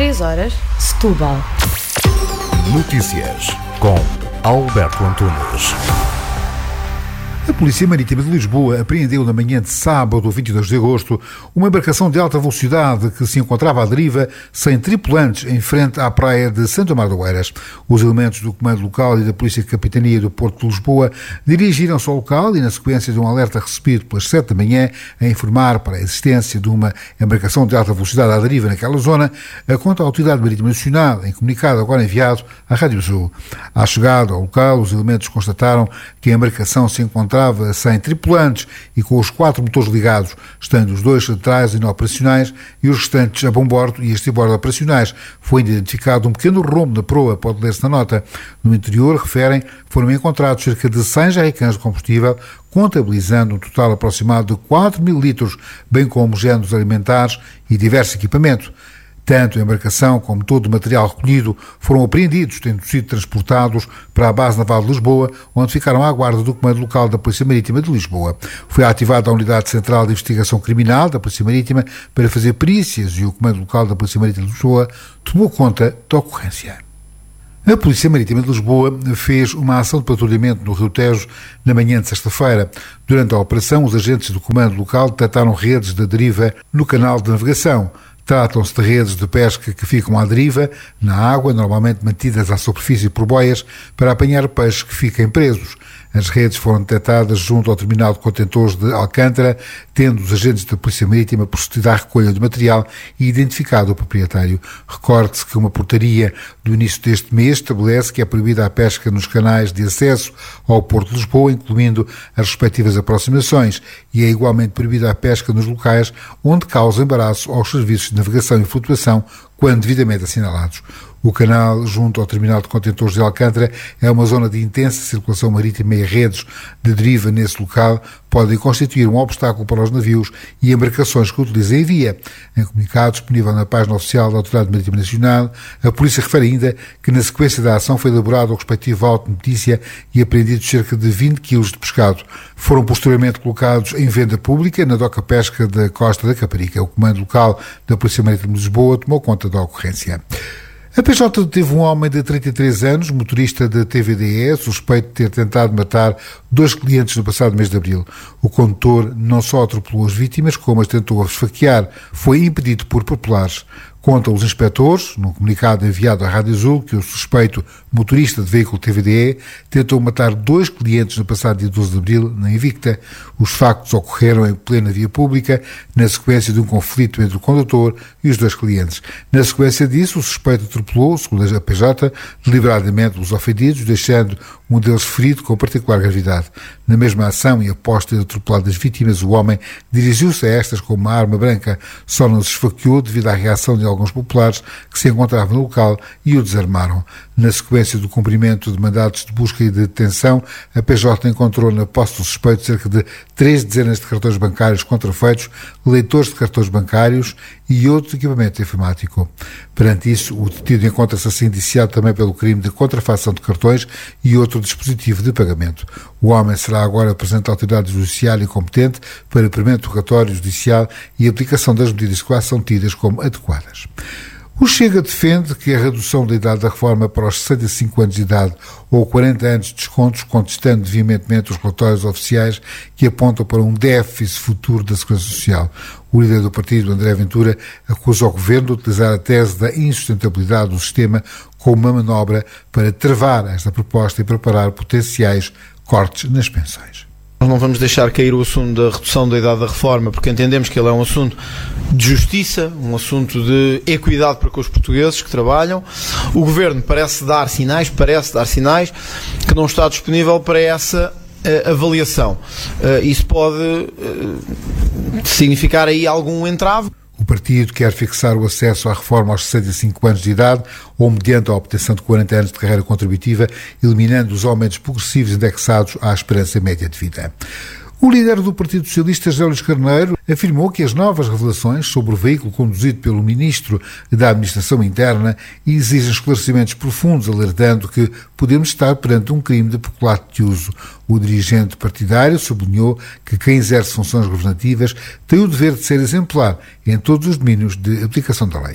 3h, Setúbal. Notícias com Alberto Antunes. A Polícia Marítima de Lisboa apreendeu na manhã de sábado, 22 de agosto, uma embarcação de alta velocidade que se encontrava à deriva, sem tripulantes, em frente à praia de Santo Amaro de Oeiras. Os elementos do Comando Local e da Polícia Capitania do Porto de Lisboa dirigiram-se ao local e, na sequência de um alerta recebido pelas 7 da manhã, a informar para a existência de uma embarcação de alta velocidade à deriva naquela zona, conta a Autoridade Marítima Nacional, em comunicado agora enviado à Rádio Azul. À chegada ao local, os elementos constataram que a embarcação se encontrava sem tripulantes e com os 4 motores ligados, estando os 2 centrais inoperacionais e os restantes a bombordo e a estribordo operacionais. Foi identificado um pequeno rombo na proa, pode ler-se na nota. No interior, referem, foram encontrados cerca de 100 jerrycans de combustível, contabilizando um total aproximado de 4.000 litros, bem como géneros alimentares e diverso equipamento. Tanto a embarcação como todo o material recolhido foram apreendidos, tendo sido transportados para a Base Naval de Lisboa, onde ficaram à guarda do Comando Local da Polícia Marítima de Lisboa. Foi ativada a Unidade Central de Investigação Criminal da Polícia Marítima para fazer perícias e o Comando Local da Polícia Marítima de Lisboa tomou conta da ocorrência. A Polícia Marítima de Lisboa fez uma ação de patrulhamento no Rio Tejo na manhã de sexta-feira. Durante a operação, os agentes do Comando Local detectaram redes de deriva no canal de navegação. Tratam-se de redes de pesca que ficam à deriva, na água, normalmente mantidas à superfície por boias, para apanhar peixes que fiquem presos. As redes foram detectadas junto ao terminal de contentores de Alcântara, tendo os agentes da Polícia Marítima procedido à recolha do material e identificado o proprietário. Recorde-se que uma portaria do início deste mês estabelece que é proibida a pesca nos canais de acesso ao Porto de Lisboa, incluindo as respectivas aproximações, e é igualmente proibida a pesca nos locais onde causa embaraço aos serviços de navegação e flutuação, quando devidamente assinalados. O canal, junto ao terminal de contentores de Alcântara, é uma zona de intensa circulação marítima e redes de deriva nesse local podem constituir um obstáculo para os navios e embarcações que utilizem a via. Em comunicado disponível na página oficial da Autoridade Marítima Nacional, a Polícia refere ainda que na sequência da ação foi elaborado o respectivo auto de notícia e apreendidos cerca de 20 quilos de pescado. Foram posteriormente colocados em venda pública na doca pesca da Costa da Caparica. O Comando Local da Polícia Marítima de Lisboa tomou conta da ocorrência. A PJ deteve um homem de 33 anos, motorista da TVDE, suspeito de ter tentado matar 2 clientes no passado mês de abril. O condutor não só atropelou as vítimas, como as tentou esfaquear. Foi impedido por populares. Contam os inspectores, num comunicado enviado à Rádio Azul, que o suspeito motorista de veículo TVDE tentou matar 2 clientes no passado dia 12 de abril, na Invicta. Os factos ocorreram em plena via pública, na sequência de um conflito entre o condutor e os 2 clientes. Na sequência disso, o suspeito atropelou, segundo a PJ, deliberadamente os ofendidos, deixando um deles ferido com particular gravidade. Na mesma ação e após ter atropelado as vítimas, o homem dirigiu-se a estas com uma arma branca. Só não se esfaqueou devido à reação de alguns populares que se encontravam no local e o desarmaram. Na sequência do cumprimento de mandados de busca e de detenção, a PJ encontrou na posse do suspeito cerca de 3 dezenas de cartões bancários contrafeitos, leitores de cartões bancários e outro equipamento informático. Perante isso, o detido encontra-se assim indiciado também pelo crime de contrafação de cartões e outro dispositivo de pagamento. O homem será agora apresentado à autoridade judiciária competente para primeiro interrogatório judicial e aplicação das medidas de coação tidas como adequadas. O Chega defende que a redução da idade da reforma para os 65 anos de idade ou 40 anos de descontos, contestando veementemente os relatórios oficiais que apontam para um déficit futuro da Segurança Social. O líder do partido, André Ventura, acusa o Governo de utilizar a tese da insustentabilidade do sistema como uma manobra para travar esta proposta e preparar potenciais cortes nas pensões. Nós não vamos deixar cair o assunto da redução da idade da reforma, porque entendemos que ele é um assunto de justiça, um assunto de equidade para com os portugueses que trabalham. O Governo parece dar sinais que não está disponível para essa avaliação. Isso pode significar aí algum entrave. O partido quer fixar o acesso à reforma aos 65 anos de idade ou mediante a obtenção de 40 anos de carreira contributiva, eliminando os aumentos progressivos indexados à esperança média de vida. O líder do Partido Socialista, José Luís Carneiro, afirmou que as novas revelações sobre o veículo conduzido pelo Ministro da Administração Interna exigem esclarecimentos profundos, alertando que podemos estar perante um crime de peculato de uso. O dirigente partidário sublinhou que quem exerce funções governativas tem o dever de ser exemplar em todos os domínios de aplicação da lei.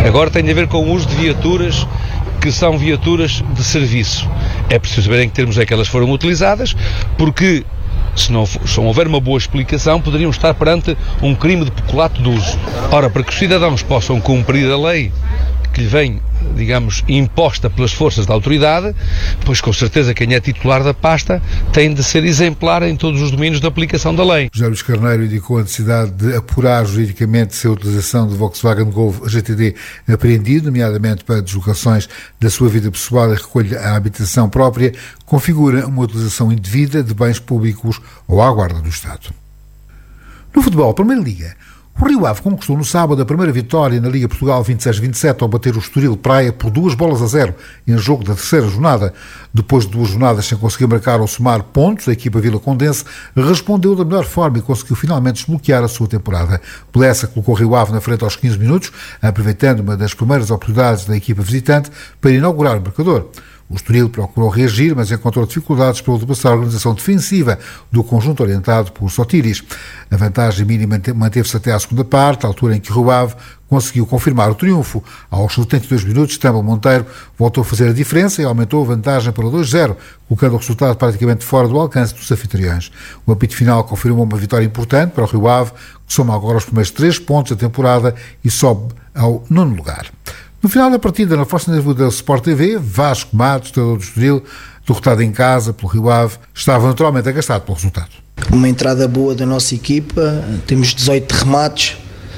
Agora tem a ver com o uso de viaturas que são viaturas de serviço. É preciso saber em que termos é que elas foram utilizadas, porque se não houver uma boa explicação, poderiam estar perante um crime de peculato de uso. Ora, para que os cidadãos possam cumprir a lei que lhe vem, digamos, imposta pelas forças da autoridade, pois com certeza quem é titular da pasta tem de ser exemplar em todos os domínios da aplicação da lei. José Luís Carneiro indicou a necessidade de apurar juridicamente se a utilização do Volkswagen Golf GTD apreendido, nomeadamente para deslocações da sua vida pessoal e recolha à habitação própria, configura uma utilização indevida de bens públicos ou à guarda do Estado. No futebol, Primeira Liga, o Rio Ave conquistou no sábado a primeira vitória na Liga Portugal 26-27 ao bater o Estoril Praia por 2-0 em jogo da terceira jornada. Depois de 2 jornadas sem conseguir marcar ou somar pontos, a equipa Vilacondense respondeu da melhor forma e conseguiu finalmente desbloquear a sua temporada. Blessa colocou o Rio Ave na frente aos 15 minutos, aproveitando uma das primeiras oportunidades da equipa visitante para inaugurar o marcador. O Estoril procurou reagir, mas encontrou dificuldades para ultrapassar a organização defensiva do conjunto orientado por Sotiris. A vantagem mínima manteve-se até à segunda parte, a altura em que o Rio Ave conseguiu confirmar o triunfo. Aos 72 minutos, Tâmbal Monteiro voltou a fazer a diferença e aumentou a vantagem para 2-0, colocando o resultado praticamente fora do alcance dos anfitriões. O apito final confirmou uma vitória importante para o Rio Ave, que soma agora os primeiros 3 pontos da temporada e sobe ao 9º lugar. No final da partida, na Força Nervo da Sport TV, Vasco Matos, treinador do Estoril, derrotado em casa pelo Rio Ave, estava naturalmente agastado pelo resultado. Uma entrada boa da nossa equipa, temos 18 remates,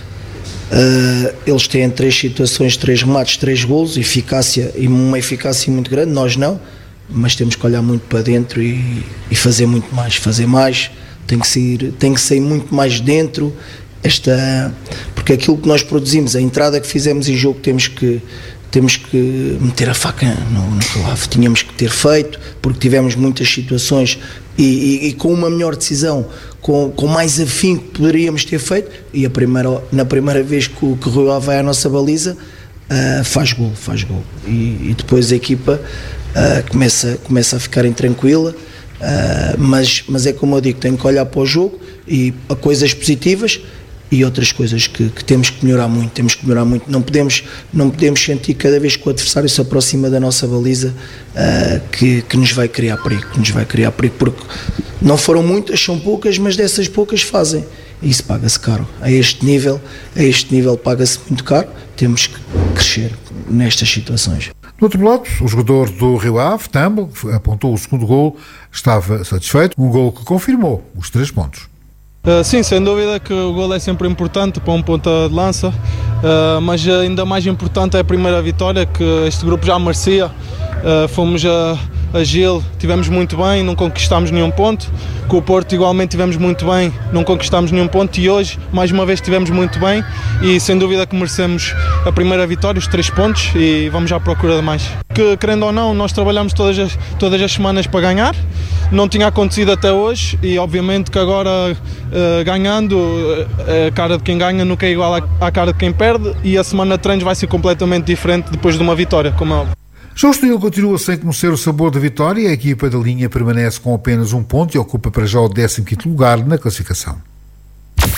eles têm 3 situações, 3 remates, 3 golos, uma eficácia muito grande, nós não, mas temos que olhar muito para dentro e fazer muito mais, tem que sair muito mais dentro. Porque aquilo que nós produzimos, a entrada que fizemos em jogo, temos que meter a faca no calavo, tínhamos que ter feito, porque tivemos muitas situações e com uma melhor decisão, com mais afinco poderíamos ter feito, e na primeira vez que o Rio Ave vai à nossa baliza, faz gol, e depois a equipa começa a ficar intranquila, mas é como eu digo, tenho que olhar para o jogo e a coisas positivas e outras coisas que temos que melhorar muito, não podemos sentir cada vez que o adversário se aproxima da nossa baliza que nos vai criar perigo, porque não foram muitas, são poucas, mas dessas poucas fazem, e isso paga-se caro, a este nível paga-se muito caro, temos que crescer nestas situações. Do outro lado, o jogador do Rio Ave, Tâmbal, que apontou o segundo gol, estava satisfeito, um gol que confirmou os 3 pontos. Sim, sem dúvida que o gol é sempre importante para um ponta de lança, mas ainda mais importante é a primeira vitória que este grupo já merecia. Fomos a Gil, tivemos muito bem, não conquistámos nenhum ponto. Com o Porto igualmente tivemos muito bem, não conquistámos nenhum ponto, e hoje mais uma vez tivemos muito bem e sem dúvida que merecemos a primeira vitória, os 3 pontos, e vamos à procura de mais. Que, querendo ou não, nós trabalhamos todas as semanas para ganhar, não tinha acontecido até hoje e obviamente que agora ganhando, a cara de quem ganha nunca é igual à cara de quem perde, e a semana de treinos vai ser completamente diferente depois de uma vitória, como é óbvio. Já o Estoril continua sem conhecer o sabor da vitória, a equipa da linha permanece com apenas 1 ponto e ocupa para já o 15º lugar na classificação.